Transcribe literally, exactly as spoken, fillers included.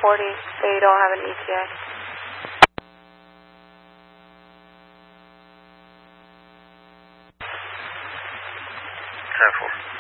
forty. They don't have an E T A. ten four.